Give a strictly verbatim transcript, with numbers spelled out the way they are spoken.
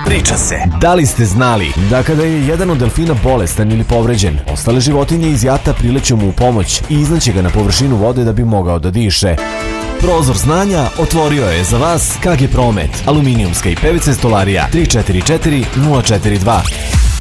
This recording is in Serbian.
priča se. Da li ste znali da kada je jedan od delfina bolestan ili povređen, ostale životinje iz jata prileću mu u pomoć i iznaće ga na površinu vode da bi mogao da diše? Prozor znanja otvorio je za vas K G Promet, aluminijumska i P V C stolarija tri četiri četiri nula četiri dva.